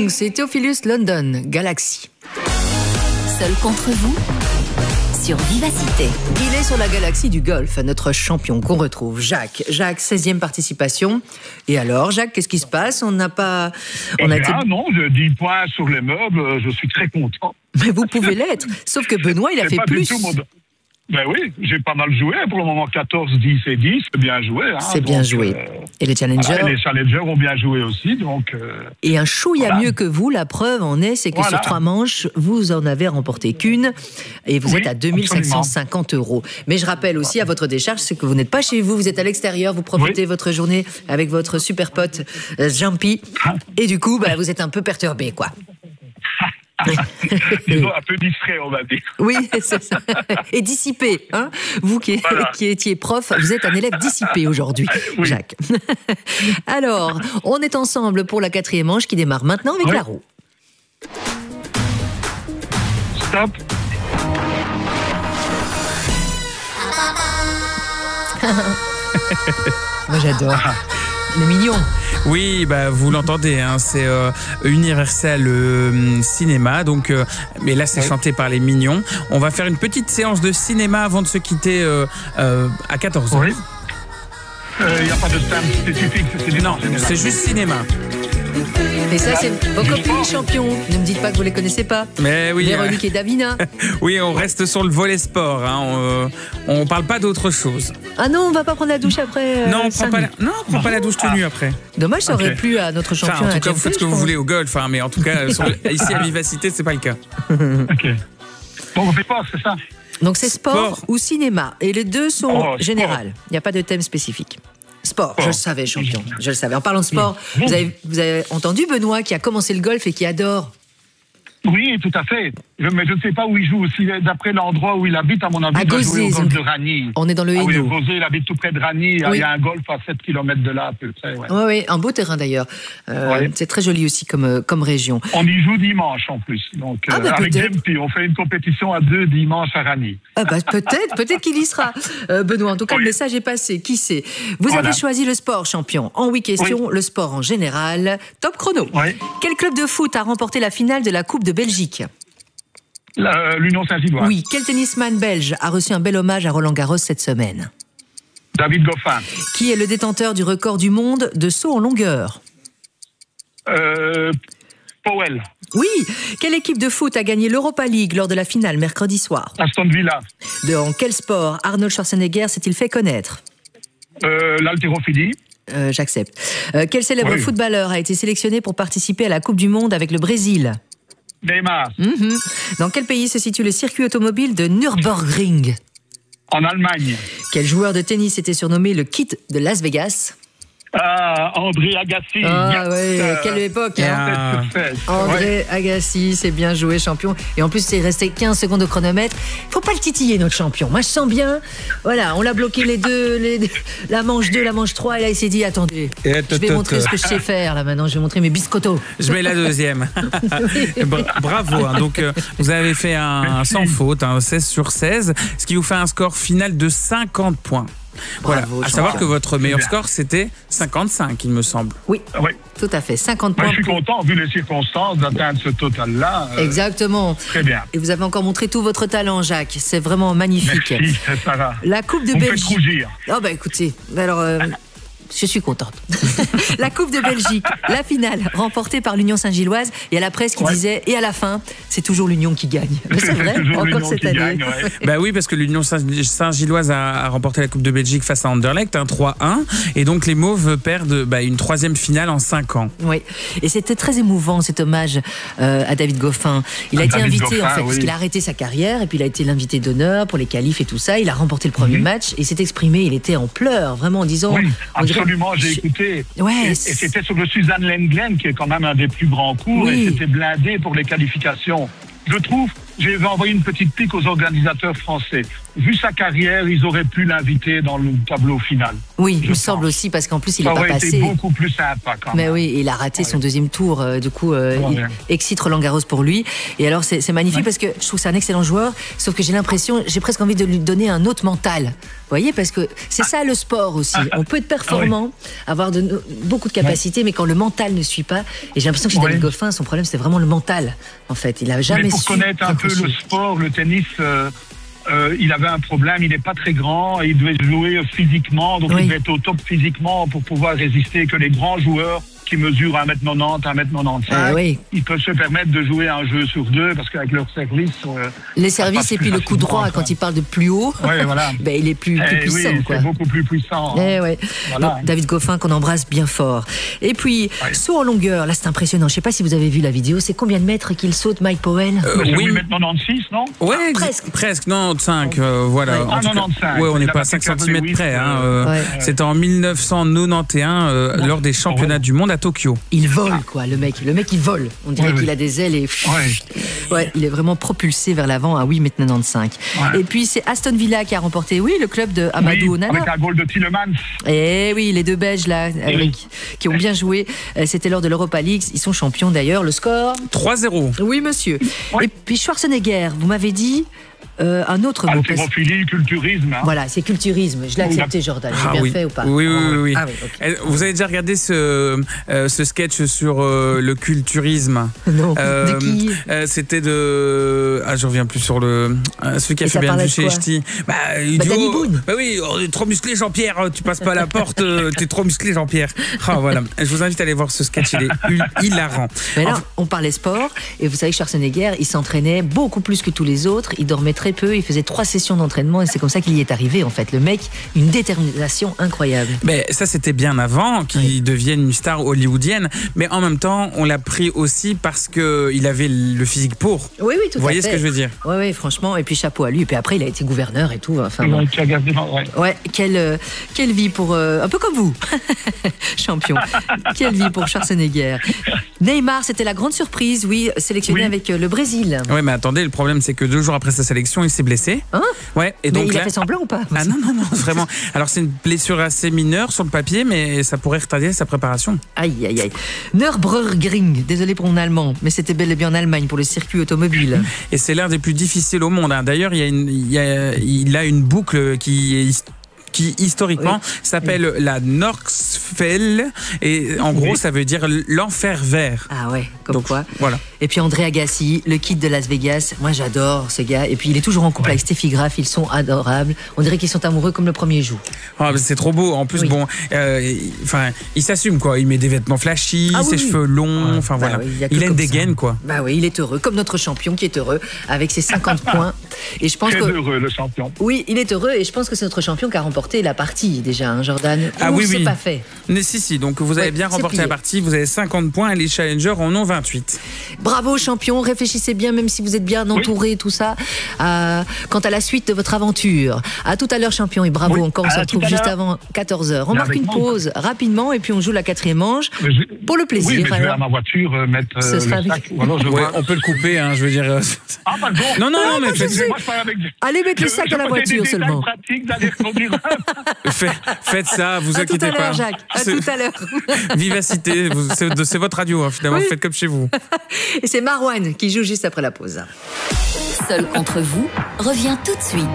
Kong, c'est Theophilus London, Galaxy. Seul contre vous sur Vivacité. Il est sur la galaxie du golf, notre champion qu'on retrouve, Jacques. Jacques, 16e participation. Et alors, Jacques, qu'est-ce qui se passe? On n'a pas... Non, je 10 points sur les meubles, je suis très content. Mais vous pouvez l'être. Sauf que Benoît, il a fait plus. Ben oui, j'ai pas mal joué. Pour le moment, 14, 10 et 10, c'est bien joué. Hein, c'est bien joué. Et les challengers voilà, et les challengers ont bien joué aussi. Donc, et un chouïa mieux que vous, la preuve en est, c'est que sur 3 manches, vous en avez remporté qu'une. Et vous êtes à 2550 €. Mais je rappelle aussi à votre décharge, c'est que vous n'êtes pas chez vous, vous êtes à l'extérieur, vous profitez votre journée avec votre super pote Jumpy. Et du coup, vous êtes un peu perturbé, quoi. Disons un peu distrait, on va dire. Oui, c'est ça. Et dissipé, hein. Vous qui étiez prof, vous êtes un élève dissipé aujourd'hui, Jacques. Alors, on est ensemble pour la 4e manche qui démarre maintenant avec la roue. Stop. Moi, j'adore. Le mignon. Oui, vous l'entendez, hein, c'est Universal Cinéma. Donc, mais là, c'est chanté par les Mignons. On va faire une petite séance de cinéma avant de se quitter à 14h. Oui. Il n'y a pas de thème spécifique. Non, c'est juste cinéma. Et ça, c'est vos copines champions. Ne me dites pas que vous les connaissez pas. Mais oui. Véronique et Davina. Oui, on reste sur le volet sport. Hein. On parle pas d'autre chose. Ah non, on va pas prendre la douche après. Non, on prend pas la douche tenue après. Dommage, ça aurait plu à notre champion. En tout cas, vous faites ce que vous voulez au golf, hein, mais en tout cas, ici à Vivacité, c'est pas le cas. Ok. Bon, on fait pas, c'est ça. Donc c'est sport ou cinéma, et les deux sont générales. Il n'y a pas de thème spécifique. Sport, je le savais, champion. Je le savais. En parlant de sport, vous avez entendu Benoît qui a commencé le golf et qui adore. Oui, tout à fait. Mais je ne sais pas où il joue aussi. D'après l'endroit où il habite, à mon avis, il doit jouer au golf de Ragny. On est dans le Hainaut. Oui, Gauzet, il habite tout près de Ragny. Il y a un golf à 7 km de là, à peu près. Oui, un beau terrain d'ailleurs. C'est très joli aussi comme région. On y joue dimanche en plus. Donc, avec Jumpy, on fait une compétition à 2 dimanche à Ragny. Peut-être qu'il y sera. Benoît, en tout cas, le message est passé. Qui sait? Vous avez choisi le sport, champion. En 8 questions, le sport en général. Top chrono. Quel club de foot a remporté la finale de la Coupe de Belgique? L'Union Saint-Gilloise. Oui. Quel tennisman belge a reçu un bel hommage à Roland-Garros cette semaine? David Goffin. Qui est le détenteur du record du monde de saut en longueur? Powell. Oui. Quelle équipe de foot a gagné l'Europa League lors de la finale mercredi soir? Aston Villa. Dans quel sport Arnold Schwarzenegger s'est-il fait connaître? L'haltérophilie. J'accepte. Quel célèbre footballeur a été sélectionné pour participer à la Coupe du Monde avec le Brésil? Neymar. Dans quel pays se situe le circuit automobile de Nürburgring? En Allemagne. Quel joueur de tennis était surnommé le Kid de Las Vegas? André Agassi. Quelle époque, hein. André Agassi, c'est bien joué, champion. Et en plus, c'est resté 15 secondes au chronomètre. Faut pas le titiller, notre champion. Moi, je sens bien. Voilà, on l'a bloqué la manche 2, la manche 3, et là, il s'est dit, attendez, je vais montrer ce que je sais faire, là, maintenant. Je vais montrer mes biscottos. Je mets la deuxième. Bravo. Hein. Donc, vous avez fait un sans faute, 16 sur 16, ce qui vous fait un score final de 50 points. Voilà, à savoir que votre meilleur score, c'était 55, il me semble. Oui, tout à fait, 50 points. Je suis content, vu les circonstances, d'atteindre ce total-là. Exactement. Très bien. Et vous avez encore montré tout votre talent, Jacques. C'est vraiment magnifique. Merci, Sarah. La Coupe de Belgique. Vous me faites rougir. Écoutez, alors... je suis contente. La Coupe de Belgique, la finale, remportée par l'Union Saint-Gilloise. Et à la presse qui disait, et à la fin, c'est toujours l'Union qui gagne. Mais c'est vrai, encore cette année. Oui, parce que l'Union Saint-Gilloise a remporté la Coupe de Belgique face à Anderlecht, 3-1. Et donc les Mauves perdent une 3e finale en 5 ans. Oui, et c'était très émouvant cet hommage à David Goffin. Il a été invité, parce qu'il a arrêté sa carrière, et puis il a été l'invité d'honneur pour les qualifs et tout ça. Il a remporté le premier match, et s'est exprimé, il était en pleurs, vraiment en disant... Absolument, j'ai écouté. Et c'était sur le Suzanne Lenglen, qui est quand même un des plus grands cours, et c'était blindé pour les qualifications. Je trouve, vais envoyer une petite pique aux organisateurs français. Vu sa carrière, ils auraient pu l'inviter dans le tableau final. Oui, il me semble aussi, parce qu'en plus, il n'est pas passé. Ça aurait été beaucoup plus sympa quand même. Mais oui, il a raté son deuxième tour. Du coup, il excite Roland-Garros pour lui. Et alors, c'est magnifique parce que je trouve que c'est un excellent joueur, sauf que j'ai presque envie de lui donner un autre mental. Vous voyez, parce que c'est ça le sport aussi. On peut être performant, avoir beaucoup de capacités, mais quand le mental ne suit pas, et j'ai l'impression que chez David Goffin, son problème, c'était vraiment le mental, en fait. Il n'a jamais su. Pour connaître un peu le sport, le tennis, il avait un problème, il n'est pas très grand, il devait jouer physiquement, donc il devait être au top physiquement pour pouvoir résister, que les grands joueurs qui mesurent 1m90, 1m95, ils peuvent se permettre de jouer un jeu sur deux parce qu'avec leur service... les services et puis le coup droit, quand il parle de plus haut, il est plus puissant. Oui, c'est beaucoup plus puissant. Voilà. Donc, David Goffin, qu'on embrasse bien fort. Et puis, saut en longueur, là c'est impressionnant. Je ne sais pas si vous avez vu la vidéo, c'est combien de mètres qu'il saute, Mike Powell? Oui, 1m96, non? Oui, presque, 95, voilà. 95. On n'est pas à 5 cm près. C'était en 1991, lors des championnats du monde à Tokyo. Il vole, quoi, le mec. Le mec, il vole. On dirait qu'il a des ailes et... il est vraiment propulsé vers l'avant à 8,95 m. Et puis, c'est Aston Villa qui a remporté, le club de Amadou Onana. Avec un goal de Tielemans. Et oui, les deux Belges, là, qui ont bien joué. C'était lors de l'Europa League. Ils sont champions, d'ailleurs. Le score 3-0. Oui, monsieur. Et puis, Schwarzenegger, vous m'avez dit... un autre mot. Haltérophilie, culturisme. Voilà, c'est culturisme. Je l'ai accepté, Jordan. J'ai bien fait ou pas? Oui. Okay. Vous avez déjà regardé ce sketch sur le culturisme? Non. De qui? C'était de... je reviens plus sur celui qui a fait bien vu chez Ch'ti. Danny Boone. Oui, trop musclé, Jean-Pierre. Tu passes pas à la porte. T'es trop musclé, Jean-Pierre. Voilà. Je vous invite à aller voir ce sketch. Il est hilarant. Mais là, on parlait sport. Et vous savez que Schwarzenegger, il s'entraînait beaucoup plus que tous les autres. Il dormait très peu, il faisait 3 sessions d'entraînement et c'est comme ça qu'il y est arrivé en fait. Le mec, une détermination incroyable. Mais ça c'était bien avant qu'il devienne une star hollywoodienne, mais en même temps on l'a pris aussi parce qu'il avait le physique pour. Oui, tout à fait. Vous voyez ce que je veux dire? Oui, franchement, et puis chapeau à lui. Et puis après il a été gouverneur et tout. Enfin, quelle vie pour... un peu comme vous, champion. Quelle vie pour Schwarzenegger. Neymar, c'était la grande surprise, sélectionné avec le Brésil. Oui, mais attendez, le problème c'est que 2 jours après sa sélection, il s'est blessé. Et donc, mais il a fait semblant ou pas? Non, vraiment. Alors c'est une blessure assez mineure sur le papier, mais ça pourrait retarder sa préparation. Aïe. Nürburgring, désolé pour mon allemand, mais c'était bel et bien en Allemagne pour le circuit automobile. Et c'est l'un des plus difficiles au monde. D'ailleurs, il a une boucle qui historiquement s'appelle la Norxfell et en gros ça veut dire l'enfer vert. Quoi. Voilà. Et puis André Agassi, le kid de Las Vegas, moi j'adore ce gars, et puis il est toujours en couple avec Steffi Graf, ils sont adorables, on dirait qu'ils sont amoureux comme le premier jour. C'est trop beau, en plus il s'assume quoi, il met des vêtements flashy, ses cheveux longs, voilà. Il a une dégaine quoi. Il est heureux, comme notre champion qui est heureux avec ses 50 points. Et je pense heureux le champion. Oui, il est heureux et je pense que c'est notre champion qui a remporté la partie déjà, Jordan. C'est pas fait. Mais si, donc vous avez bien remporté la partie, vous avez 50 points et les challengers en ont 28. Bravo champion, réfléchissez bien, même si vous êtes bien entouré, tout ça, quant à la suite de votre aventure. À tout à l'heure champion et bravo encore, on se retrouve juste avant 14h. On marque une pause rapidement et puis on joue la 4e manche pour le plaisir. Oui, mais je vais à ma voiture mettre le sac. On peut le couper, je veux dire. Non, mais allez mettre le sac à la voiture seulement. Faites ça, vous inquiétez pas. Jacques. À tout à l'heure. Vivacité, c'est votre radio, finalement, faites comme chez vous. Et c'est Marouane qui joue juste après la pause. Seul contre vous revient tout de suite.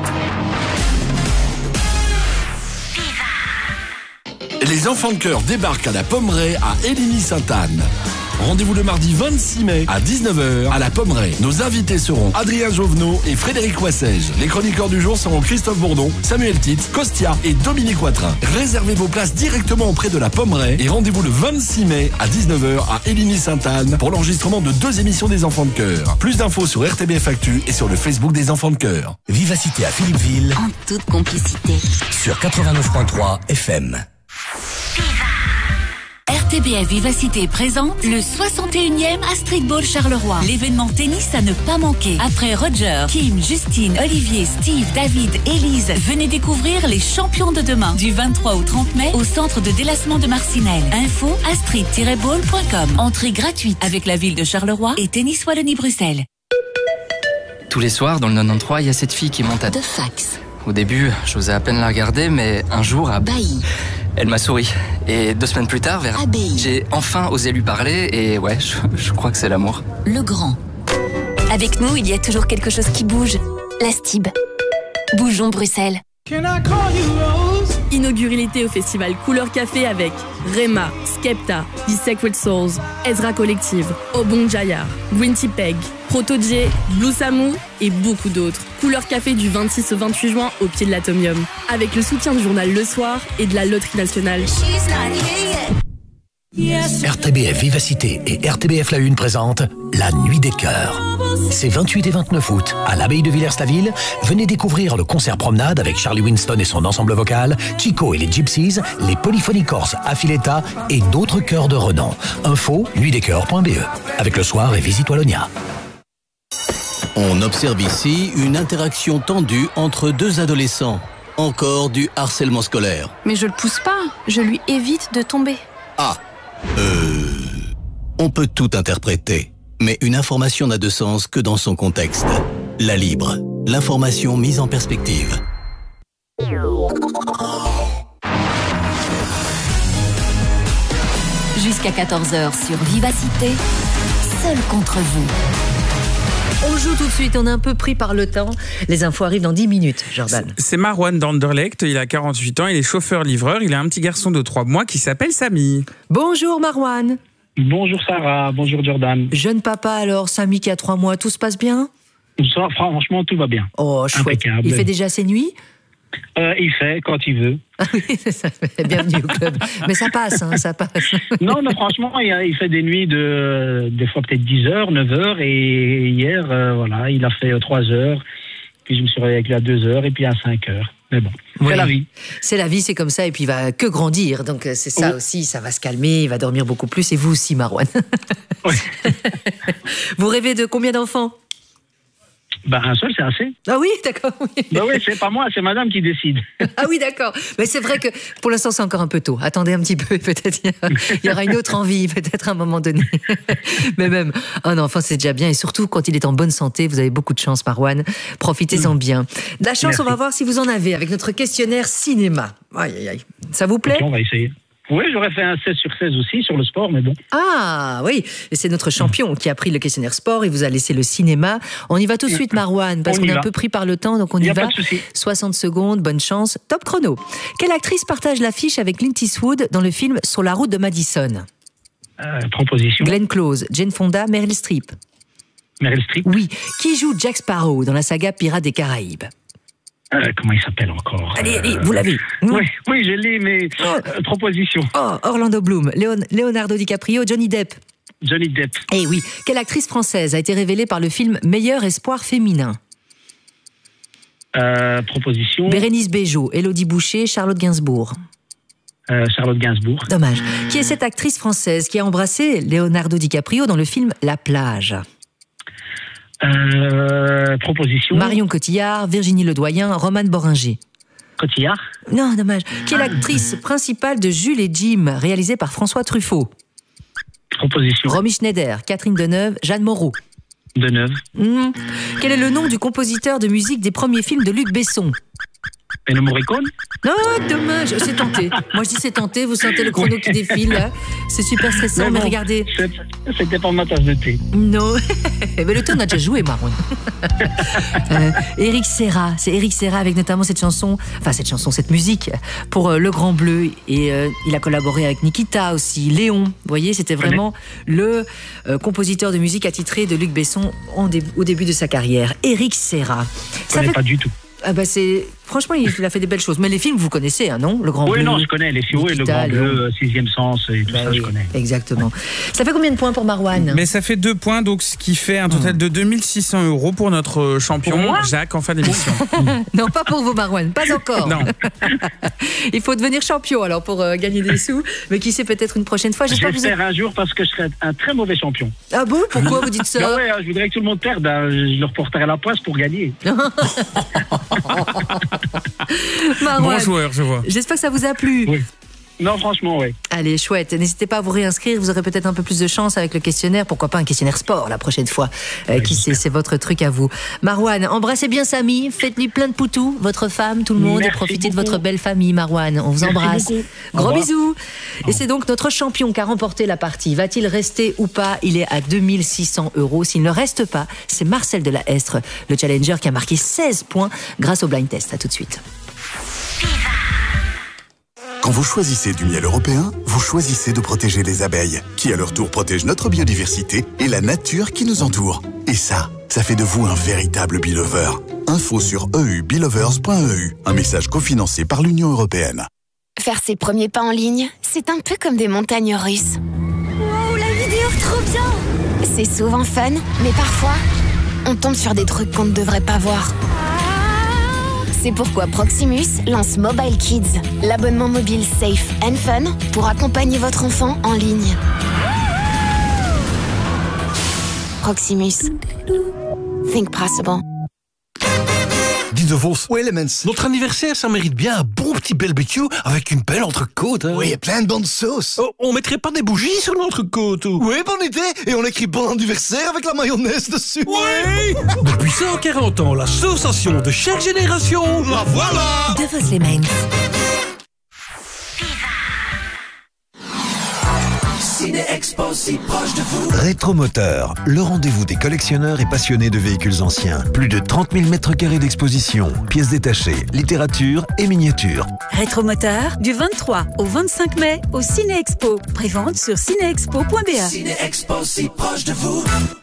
Les enfants de cœur débarquent à la Pommeraye à Héligny-Sainte-Anne. Rendez-vous le mardi 26 mai à 19h à la Pommeraye. Nos invités seront Adrien Jovenot et Frédéric Wassège. Les chroniqueurs du jour seront Christophe Bourdon, Samuel Tite, Costia et Dominique Watrin. Réservez vos places directement auprès de la Pommeraye et rendez-vous le 26 mai à 19h à Héligny-Sainte-Anne pour l'enregistrement de 2 émissions des enfants de cœur. Plus d'infos sur RTBF Actu et sur le Facebook des enfants de cœur. Vivacité à Philippeville. En toute complicité. Sur 89.3 FM. RTBF Vivacité présente le 61e Astrid Ball Charleroi. L'événement tennis à ne pas manquer. Après Roger, Kim, Justine, Olivier, Steve, David, Élise, venez découvrir les champions de demain. Du 23 au 30 mai au centre de délassement de Marcinelle. Info astrid-ball.com. Entrée gratuite avec la ville de Charleroi et Tennis Wallonie-Bruxelles. tous les soirs, dans le 93, il y a cette fille qui monte à... De fax. Au début, j'osais à peine la regarder, mais un jour, à Bailly. elle m'a souri. Et 2 semaines plus tard, vers Abbaye. j'ai enfin osé lui parler, et ouais, je crois que c'est l'amour. Le Grand. Avec nous, il y a toujours quelque chose qui bouge. La Stib. Bougeons Bruxelles. Inaugurez l'été au festival Couleur Café avec Rema, Skepta, The Sacred Souls, Ezra Collective, Obong Jayar, Green Peg, Proto-J, Blue Samu et beaucoup d'autres. Couleur Café du 26 au 28 juin au pied de l'Atomium. Avec le soutien du journal Le Soir et de la Loterie Nationale. RTBF Vivacité et RTBF La Une présentent La Nuit des Cœurs. C'est 28 et 29 août, à l'abbaye de Villers-la-Ville. Venez découvrir le concert promenade avec Charlie Winston et son ensemble vocal, Chico et les Gypsies, les Polyphonies Corses Affiletta et d'autres chœurs de renom. Info, nuitdescoeurs.be. Avec Le Soir et Visite Wallonia. On observe ici une interaction tendue entre 2 adolescents. Encore du harcèlement scolaire. Mais je le pousse pas, je lui évite de tomber. Ah, on peut tout interpréter, mais une information n'a de sens que dans son contexte. La Libre, l'information mise en perspective. Jusqu'à 14h sur Vivacité, seul contre vous. On joue tout de suite, on est un peu pris par le temps. Les infos arrivent dans 10 minutes, Jordan. C'est Marwan d'Anderlecht, il a 48 ans, il est chauffeur-livreur, il a un petit garçon de 3 mois qui s'appelle Samy. Bonjour Marwan. Bonjour Sarah, bonjour Jordan. Jeune papa alors, Samy qui a 3 mois, tout se passe bien? Ça, franchement, tout va bien. Oh, chouette. Impeccable. Il fait déjà ses nuits? Il fait quand il veut. Ah oui, ça fait bienvenue au club. Mais ça passe, hein, ça passe. Non, mais franchement, il fait des nuits des fois peut-être 10 heures, 9 heures. Et hier, voilà, il a fait 3 heures. Puis je me suis réveillé avec lui à 2 heures et puis à 5 heures. Mais bon, oui. C'est la vie. C'est la vie, c'est comme ça. Et puis il va que grandir. Donc c'est ça aussi, ça va se calmer, il va dormir beaucoup plus. Et vous aussi, Marwan. Oui. Vous rêvez de combien d'enfants? Un seul, c'est assez. Ah oui, d'accord. Oui. Oui, c'est pas moi, c'est madame qui décide. Ah oui, d'accord. Mais c'est vrai que pour l'instant, c'est encore un peu tôt. Attendez un petit peu, peut-être il y aura une autre envie, peut-être à un moment donné. Mais même un enfant, c'est déjà bien. Et surtout, quand il est en bonne santé, vous avez beaucoup de chance, Marwan. Profitez-en bien. De la chance, merci. On va voir si vous en avez avec notre questionnaire cinéma. Aïe, aïe, aïe. Ça vous plaît? Okay, on va essayer. Oui, j'aurais fait un 16 sur 16 aussi sur le sport, mais bon. Ah oui, et c'est notre champion qui a pris le questionnaire sport et vous a laissé le cinéma. On y va tout de suite, Marwan, parce qu'on est un peu pris par le temps, donc on y va. 60 secondes, bonne chance, top chrono. Quelle actrice partage l'affiche avec Clint Eastwood dans le film Sur la route de Madison? Proposition. Glenn Close, Jane Fonda, Meryl Streep. Meryl Streep. Oui. Qui joue Jack Sparrow dans la saga Pirates des Caraïbes? Comment il s'appelle encore? Allez, vous l'avez. Oui, je l'ai, mais proposition. Orlando Bloom, Leonardo DiCaprio, Johnny Depp. Johnny Depp. Eh oui. Quelle actrice française a été révélée par le film Meilleur espoir féminin? Proposition. Bérénice Bejo, Élodie Boucher, Charlotte Gainsbourg. Charlotte Gainsbourg. Dommage. Qui est cette actrice française qui a embrassé Leonardo DiCaprio dans le film La Plage? Proposition. Marion Cotillard, Virginie Ledoyen, Romane Boringer. Cotillard. Non, dommage. Qui est l'actrice principale de Jules et Jim, réalisée par François Truffaut? Proposition. Romy Schneider, Catherine Deneuve, Jeanne Moreau. Deneuve. Quel est le nom du compositeur de musique des premiers films de Luc Besson? Ennio Morricone. Non, dommage, c'est tenté. Moi je dis c'est tenté, vous sentez le chrono qui défile là. C'est super stressant, mais regardez. C'était pas ma tasse de thé. Non, mais le thé on a déjà joué, Marwan. Éric Serra, c'est Éric Serra avec notamment cette musique pour Le Grand Bleu. Et il a collaboré avec Nikita aussi, Léon. Vous voyez, c'était vraiment le compositeur de musique attitré de Luc Besson au début de sa carrière. Éric Serra. Je connais pas du tout. Franchement, il a fait des belles choses. Mais les films, vous connaissez, hein, non? Le Grand Bleu. Oui, non, je connais. Les films, Le Grand Bleu, Sixième Sens et tout ça, je connais. Exactement. Ça fait combien de points pour Marwan? Mais ça fait 2 points, donc ce qui fait un total de 2600 € pour notre champion, Jacques, en fin d'émission. Non, pas pour vous, Marwan. Pas encore. Non. Il faut devenir champion, alors, pour gagner des sous. Mais qui sait, peut-être une prochaine fois. J'espère un jour, parce que je serai un très mauvais champion. Ah bon? Pourquoi vous dites ça? Je voudrais que tout le monde perde. Je leur porterai la poisse pour gagner. Marwan, bon joueur, je vois. J'espère que ça vous a plu. Oui. Non, franchement, oui. Allez, chouette. N'hésitez pas à vous réinscrire. Vous aurez peut-être un peu plus de chance avec le questionnaire. Pourquoi pas un questionnaire sport la prochaine fois. Qui sait, c'est votre truc à vous. Marouane, embrassez bien Samy. Faites-lui plein de poutous, votre femme, tout le monde. Merci et profitez beaucoup. de votre belle famille, Marouane. On vous embrasse. Gros bisous. Et c'est donc notre champion qui a remporté la partie. Va-t-il rester ou pas? Il est à 2600 €. S'il ne reste pas, c'est Marcel de la Hestre, le challenger qui a marqué 16 points grâce au blind test. À tout de suite. Quand vous choisissez du miel européen, vous choisissez de protéger les abeilles, qui à leur tour protègent notre biodiversité et la nature qui nous entoure. Et ça fait de vous un véritable bee-lover. Info sur eubeelovers.eu, un message cofinancé par l'Union européenne. Faire ses premiers pas en ligne, c'est un peu comme des montagnes russes. Wow, la vidéo, trop bien! C'est souvent fun, mais parfois, on tombe sur des trucs qu'on ne devrait pas voir. C'est pourquoi Proximus lance Mobile Kids, l'abonnement mobile safe and fun pour accompagner votre enfant en ligne. Proximus. Think possible. Dis de Vos. Oui, Elements. Notre anniversaire, ça mérite bien un bon petit barbecue avec une belle entrecôte. Hein. Oui, et plein de bonnes sauces. Oh, on mettrait pas des bougies sur l'entrecôte ou... Oui, bonne idée. Et on écrit bon anniversaire avec la mayonnaise dessus. Oui. Depuis 140 ans, l'association de chaque génération. La voilà. De Vos Elements. Ciné-Expo si proche de vous. Rétromoteur, le rendez-vous des collectionneurs et passionnés de véhicules anciens. Plus de 30 000 mètres carrés d'exposition, pièces détachées, littérature et miniatures. Rétromoteur, du 23 au 25 mai au Ciné-Expo. Prévente sur cinéexpo.be. Ciné-Expo si proche de vous.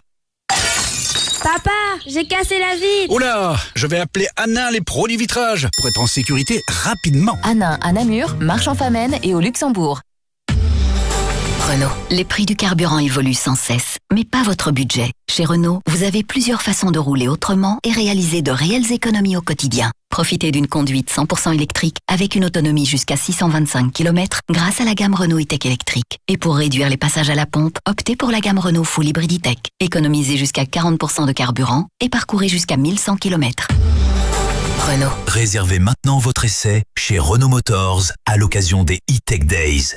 Papa, j'ai cassé la vitre. Oh là, je vais appeler Anna les pros du vitrage pour être en sécurité rapidement. Anna à Namur, Marche-en-Famenne et au Luxembourg. Renault. Les prix du carburant évoluent sans cesse, mais pas votre budget. Chez Renault, vous avez plusieurs façons de rouler autrement et réaliser de réelles économies au quotidien. Profitez d'une conduite 100% électrique avec une autonomie jusqu'à 625 km grâce à la gamme Renault e-Tech électrique. Et pour réduire les passages à la pompe, optez pour la gamme Renault Full Hybrid e-Tech. Économisez jusqu'à 40% de carburant et parcourez jusqu'à 1100 km. Renault. Réservez maintenant votre essai chez Renault Motors à l'occasion des e-Tech Days.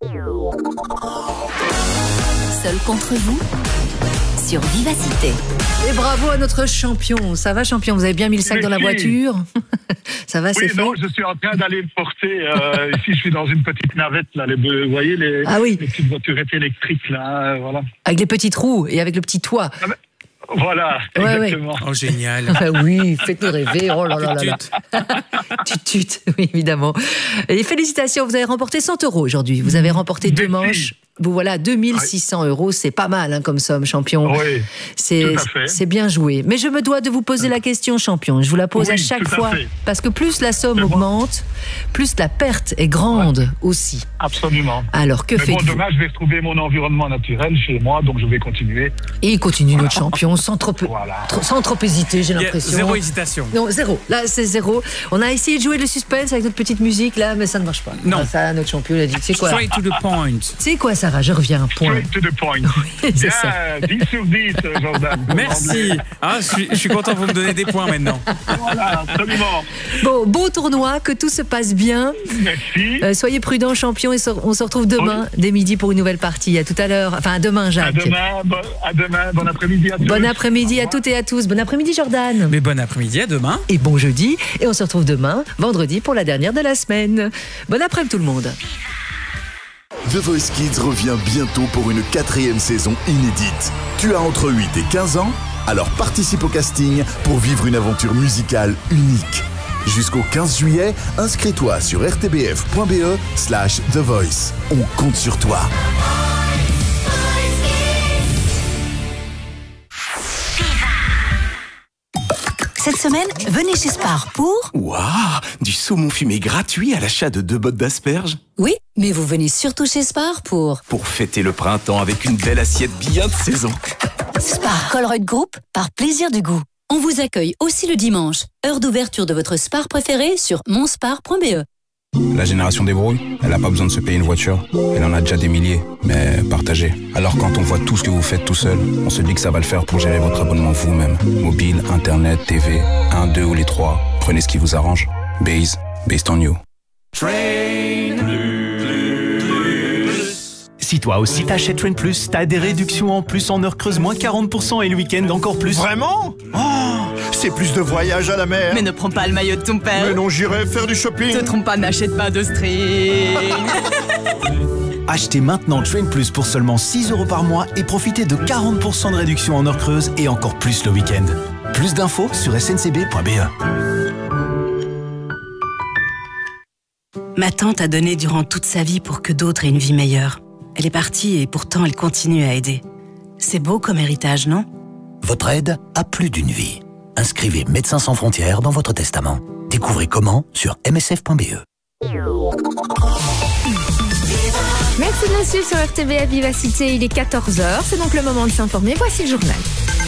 Seul contre vous sur Vivacité. Et bravo à notre champion. Ça va, champion? Vous avez bien mis le sac dans la voiture? Ça va, c'est fait? Non, je suis en train d'aller le porter. Ici, je suis dans une petite navette, là. Vous voyez, les petites voiturettes électriques, là. Voilà. Avec les petits trous et avec le petit toit. Voilà, exactement. Oh, génial. Oui, faites-nous rêver. Oh là là là là. Tut, oui, évidemment. Et félicitations, vous avez remporté 100 € aujourd'hui. Vous avez remporté 2 manches. Vous voilà, 2600 €, c'est pas mal hein, comme somme, champion. Oui, c'est bien joué. Mais je me dois de vous poser la question, champion. Je vous la pose à chaque fois. Parce que plus la somme augmente, plus la perte est grande aussi. Absolument. Alors, que faites-vous? Bon, demain, je vais retrouver mon environnement naturel chez moi, donc je vais continuer. Et il continue, notre champion, sans trop hésiter, j'ai l'impression. Zéro hésitation. Non, zéro. Là, c'est zéro. On a essayé de jouer le suspense avec notre petite musique, là, mais ça ne marche pas. Non. Ça, notre champion, il a dit, c'est quoi? Straight to the point. C'est quoi, Sarah? Je reviens à un point. Straight to the point. Oui, c'est ça. 10 sur 10, Jordan. Merci. Ah, je suis content que vous me donnez des points maintenant. Voilà, absolument. Bon, beau tournoi, que tout se passe bien. Merci. Soyez prudents, champion, et on se retrouve demain, dès midi, pour une nouvelle partie. À tout à l'heure. Enfin, à demain, Jacques. À demain. Bon après-midi à tous. Bon après-midi à toutes et à tous. Bon après-midi, Jordan. Mais bon après-midi, à demain. Et bon jeudi. Et on se retrouve demain, vendredi, pour la dernière de la semaine. Bon après-midi, tout le monde. The Voice Kids revient bientôt pour une 4e saison inédite. Tu as entre 8 et 15 ans? Alors participe au casting pour vivre une aventure musicale unique. Jusqu'au 15 juillet, inscris-toi sur rtbf.be/The Voice. On compte sur toi. Cette semaine, venez chez Spar pour... Waouh, du saumon fumé gratuit à l'achat de 2 bottes d'asperges. Oui, mais vous venez surtout chez Spar pour... Pour fêter le printemps avec une belle assiette bien de saison. Spar Colruyt Group, par plaisir du goût. On vous accueille aussi le dimanche. Heure d'ouverture de votre Spar préféré sur monspar.be. La génération des brouilles, elle n'a pas besoin de se payer une voiture. Elle en a déjà des milliers, mais partagée. Alors quand on voit tout ce que vous faites tout seul, on se dit que ça va le faire pour gérer votre abonnement vous-même. Mobile, Internet, TV, 1, 2 ou les 3. Prenez ce qui vous arrange. Based on you. Train, Si toi aussi t'achètes Train Plus, t'as des réductions en plus en heures creuses, moins 40% et le week-end encore plus. Vraiment? Oh, c'est plus de voyages à la mer. Mais ne prends pas le maillot de ton père. Mais non, j'irai faire du shopping. Te trompe pas, n'achète pas de string. Achetez maintenant Train Plus pour seulement 6 € par mois et profitez de 40% de réduction en heures creuses et encore plus le week-end. Plus d'infos sur sncb.be. Ma tante a donné durant toute sa vie pour que d'autres aient une vie meilleure. Elle est partie et pourtant elle continue à aider. C'est beau comme héritage, non? Votre aide a plus d'une vie. Inscrivez Médecins sans frontières dans votre testament. Découvrez comment sur msf.be. Merci de nous suivre sur RTBF Vivacité, il est 14h, c'est donc le moment de s'informer. Voici le journal.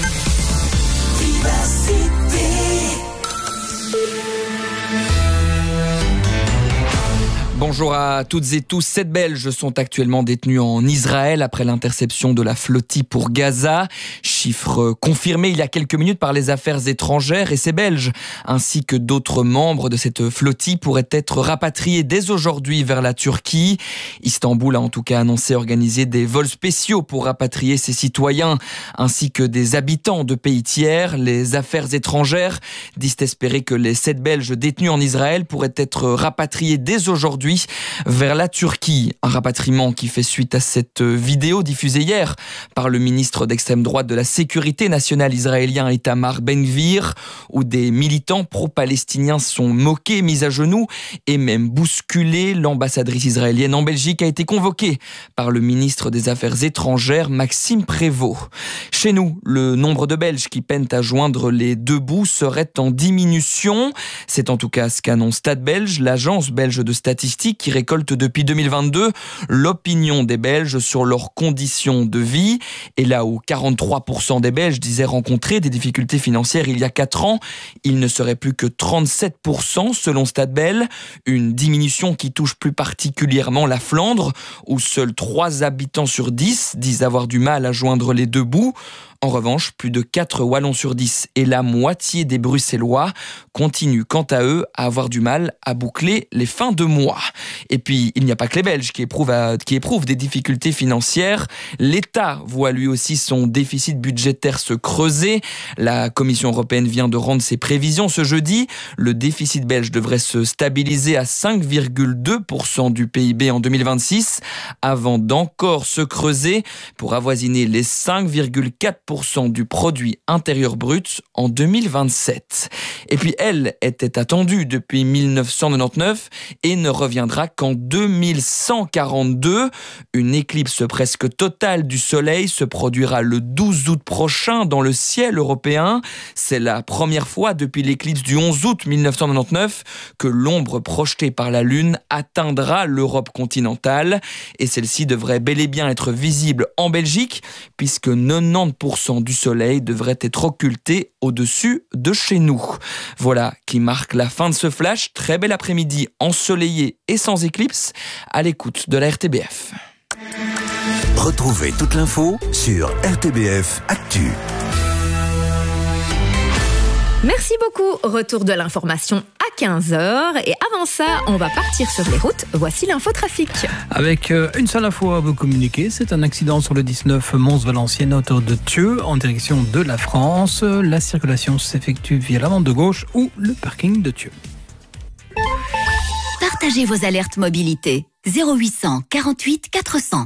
Bonjour à toutes et tous. 7 Belges sont actuellement détenus en Israël après l'interception de la flottille pour Gaza. Chiffre confirmé il y a quelques minutes par les affaires étrangères. Et ces Belges, ainsi que d'autres membres de cette flottille, pourraient être rapatriés dès aujourd'hui vers la Turquie. Istanbul a en tout cas annoncé organiser des vols spéciaux pour rapatrier ses citoyens, ainsi que des habitants de pays tiers. Les affaires étrangères disent espérer que les 7 Belges détenus en Israël pourraient être rapatriés dès aujourd'hui vers la Turquie. Un rapatriement qui fait suite à cette vidéo diffusée hier par le ministre d'extrême droite de la sécurité nationale israélien Itamar Ben-Gvir, où des militants pro-palestiniens sont moqués, mis à genoux et même bousculés. L'ambassadrice israélienne en Belgique a été convoquée par le ministre des Affaires étrangères Maxime Prévost. Chez nous, le nombre de Belges qui peinent à joindre les deux bouts serait en diminution. C'est en tout cas ce qu'annonce Stade Belge, l'agence belge de statistiques qui récolte depuis 2022 l'opinion des Belges sur leurs conditions de vie. Et là où 43% des Belges disaient rencontrer des difficultés financières il y a 4 ans, il ne serait plus que 37% selon Stade Belge, une diminution qui touche plus particulièrement la Flandre, où seuls 3 habitants sur 10 disent avoir du mal à joindre les deux bouts. En revanche, plus de 4 Wallons sur 10 et la moitié des Bruxellois continuent quant à eux à avoir du mal à boucler les fins de mois. Et puis, il n'y a pas que les Belges qui éprouvent des difficultés financières. L'État voit lui aussi son déficit budgétaire se creuser. La Commission européenne vient de rendre ses prévisions ce jeudi. Le déficit belge devrait se stabiliser à 5,2% du PIB en 2026, avant d'encore se creuser pour avoisiner les 5,4% du produit intérieur brut en 2027. Et puis elle était attendue depuis 1999 et ne reviendra qu'en 2142. Une éclipse presque totale du soleil se produira le 12 août prochain dans le ciel européen. C'est la première fois depuis l'éclipse du 11 août 1999 que l'ombre projetée par la Lune atteindra l'Europe continentale. Et celle-ci devrait bel et bien être visible en Belgique, puisque 90% du soleil devrait être occulté au-dessus de chez nous. Voilà qui marque la fin de ce flash. Très bel après-midi ensoleillé et sans éclipse à l'écoute de la RTBF. Retrouvez toute l'info sur RTBF Actu. Merci beaucoup. Retour de l'information à 15h. Et avant ça, on va partir sur les routes. Voici l'infotrafic. Avec une seule info à vous communiquer, c'est un accident sur le 19 Mons-Valenciennes à hauteur de Thieux en direction de la France. La circulation s'effectue via la bande de gauche ou le parking de Thieux. Partagez vos alertes mobilité. 0800 48 400.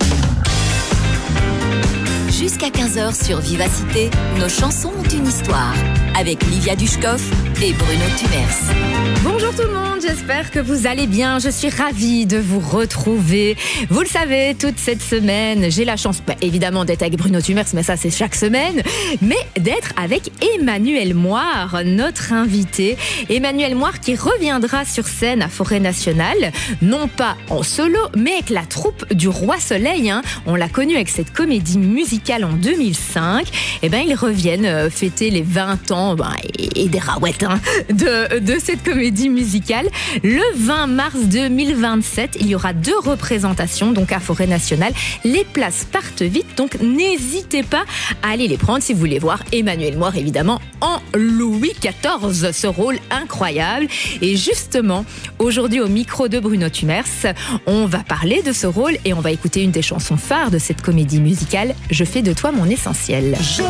Jusqu'à 15h sur Vivacité, nos chansons ont une histoire. Avec Livia Dushkov et Bruno Tumers. Bonjour tout le monde, j'espère que vous allez bien. Je suis ravie de vous retrouver. Vous le savez, toute cette semaine, j'ai la chance, évidemment, d'être avec Bruno Tumers, mais ça c'est chaque semaine, mais d'être avec Emmanuel Moir, notre invité. Emmanuel Moir qui reviendra sur scène à Forêt Nationale, non pas en solo, mais avec la troupe du Roi Soleil. On l'a connu avec cette comédie musicale en 2005. Ils reviennent fêter les 20 ans et des raouettes de cette comédie musicale. Le 20 mars 2027, il y aura 2 représentations donc à Forêt Nationale. Les places partent vite, donc n'hésitez pas à aller les prendre si vous voulez voir Emmanuel Moire, évidemment, en Louis XIV, ce rôle incroyable. Et justement, aujourd'hui au micro de Bruno Thumers, on va parler de ce rôle et on va écouter une des chansons phares de cette comédie musicale, Je fais de toi mon essentiel.